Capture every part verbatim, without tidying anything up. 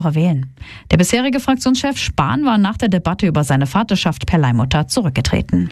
wählen. Der bisherige Fraktionschef Spahn war nach der Debatte über seine Vaterschaft per Leihmutter zurückgetreten.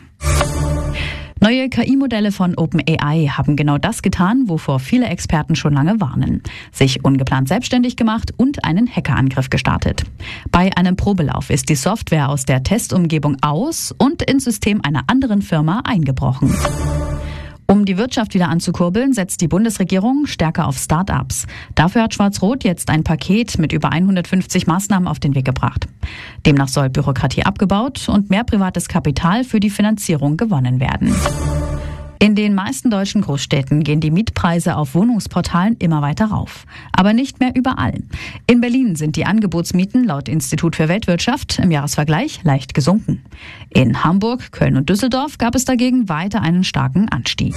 Neue K I-Modelle von OpenAI haben genau das getan, wovor viele Experten schon lange warnen. Sich ungeplant selbstständig gemacht und einen Hackerangriff gestartet. Bei einem Probelauf ist die Software aus der Testumgebung aus und ins System einer anderen Firma eingebrochen. Um die Wirtschaft wieder anzukurbeln, setzt die Bundesregierung stärker auf Start-ups. Dafür hat Schwarz-Rot jetzt ein Paket mit über hundertfünfzig Maßnahmen auf den Weg gebracht. Demnach soll Bürokratie abgebaut und mehr privates Kapital für die Finanzierung gewonnen werden. In den meisten deutschen Großstädten gehen die Mietpreise auf Wohnungsportalen immer weiter rauf. Aber nicht mehr überall. In Berlin sind die Angebotsmieten laut Institut für Weltwirtschaft im Jahresvergleich leicht gesunken. In Hamburg, Köln und Düsseldorf gab es dagegen weiter einen starken Anstieg.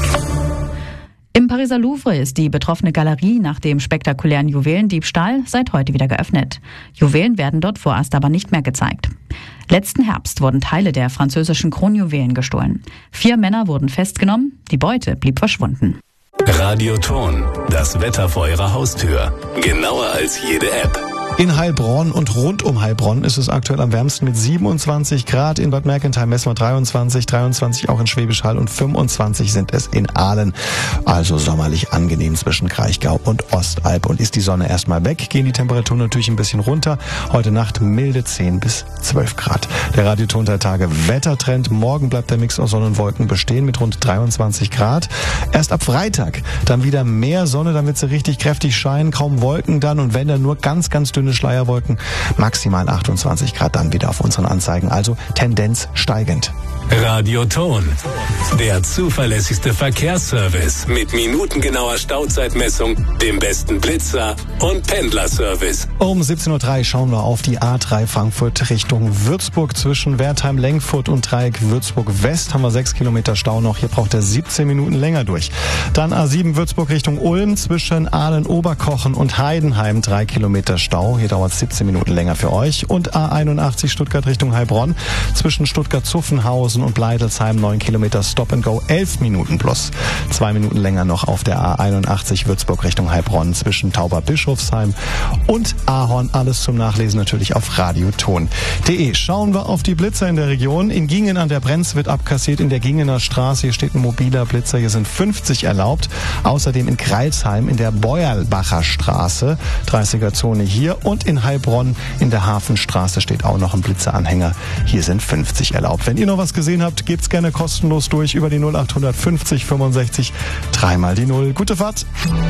Im Pariser Louvre ist die betroffene Galerie nach dem spektakulären Juwelendiebstahl seit heute wieder geöffnet. Juwelen werden dort vorerst aber nicht mehr gezeigt. Letzten Herbst wurden Teile der französischen Kronjuwelen gestohlen. Vier Männer wurden festgenommen, die Beute blieb verschwunden. Radioton, das Wetter vor Ihrer Haustür. Genauer als jede App. In Heilbronn und rund um Heilbronn ist es aktuell am wärmsten mit siebenundzwanzig Grad. In Bad Mergentheim messen wir dreiundzwanzig, dreiundzwanzig auch in Schwäbisch Hall und fünfundzwanzig sind es in Aalen. Also sommerlich angenehm zwischen Kraichgau und Ostalb. Und ist die Sonne erstmal weg, gehen die Temperaturen natürlich ein bisschen runter. Heute Nacht milde zehn bis zwölf Grad. Der Radioton der Tage Wettertrend. Morgen bleibt der Mix aus Sonne und Wolken bestehen mit rund dreiundzwanzig Grad. Erst ab Freitag dann wieder mehr Sonne, dann wird sie richtig kräftig scheinen. Kaum Wolken dann und wenn dann nur ganz, ganz dünn Schleierwolken, maximal achtundzwanzig Grad dann wieder auf unseren Anzeigen, also Tendenz steigend. Radioton, der zuverlässigste Verkehrsservice mit minutengenauer Stauzeitmessung, dem besten Blitzer und Pendlerservice. Um siebzehn Uhr drei schauen wir auf die A drei Frankfurt Richtung Würzburg. Zwischen Wertheim-Lengfurt und Dreieck Würzburg-West haben wir sechs Kilometer Stau noch. Hier braucht er siebzehn Minuten länger durch. Dann A sieben Würzburg Richtung Ulm zwischen Aalen-Oberkochen und Heidenheim drei Kilometer Stau. Hier dauert es siebzehn Minuten länger für euch. Und A einundachtzig Stuttgart Richtung Heilbronn zwischen Stuttgart-Zuffenhausen und Bleidelsheim neun Kilometer Stop and Go, elf Minuten plus. Zwei Minuten länger noch auf der A einundachtzig Würzburg Richtung Heilbronn zwischen Tauber-Bischofsheim und Ahorn. Alles zum Nachlesen natürlich auf radioton punkt de. Schauen wir auf die Blitzer in der Region. In Gingen an der Brenz wird abkassiert in der Gingener Straße. Hier steht ein mobiler Blitzer. Hier sind fünfzig erlaubt. Außerdem in Kreilsheim in der Beuerlbacher Straße, dreißiger Zone hier. Und in Heilbronn in der Hafenstraße steht auch noch ein Blitzeranhänger. Hier sind fünfzig erlaubt. Wenn ihr noch was gesehen habt, gebt's gerne kostenlos durch über die null acht fünfzig fünfundsechzig dreimal die Null. Gute Fahrt!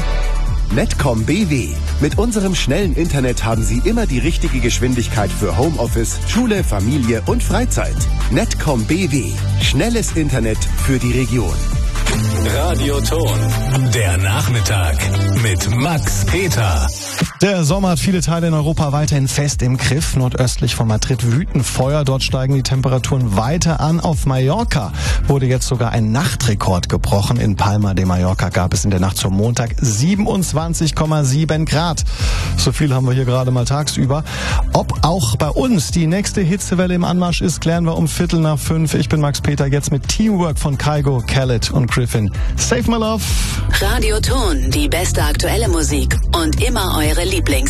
Netcom B W. Mit unserem schnellen Internet haben Sie immer die richtige Geschwindigkeit für Homeoffice, Schule, Familie und Freizeit. Netcom B W. Schnelles Internet für die Region. Radioton, der Nachmittag mit Max Peter. Der Sommer hat viele Teile in Europa weiterhin fest im Griff. Nordöstlich von Madrid wüten Feuer. Dort steigen die Temperaturen weiter an. Auf Mallorca wurde jetzt sogar ein Nachtrekord gebrochen. In Palma de Mallorca gab es in der Nacht zum Montag siebenundzwanzig Komma sieben Grad. So viel haben wir hier gerade mal tagsüber. Ob auch bei uns die nächste Hitzewelle im Anmarsch ist, klären wir um Viertel nach fünf. Ich bin Max Peter, jetzt mit Teamwork von Kygo, Khaled und Griffin. Save my love. Radioton, die beste aktuelle Musik und immer eure Lieblings